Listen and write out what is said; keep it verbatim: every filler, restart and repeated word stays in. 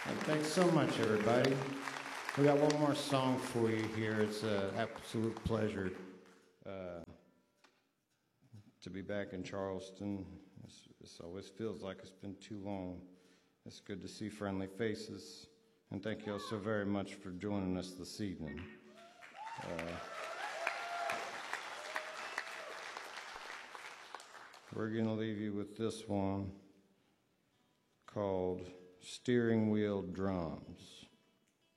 And thanks so much, everybody. We got one more song for you here. It's an absolute pleasure uh, to be back in Charleston. This always feels like it's been too long. It's good to see friendly faces. And thank you all so very much for joining us this evening. Uh, we're going to leave you with this one called Steering Wheel Drums.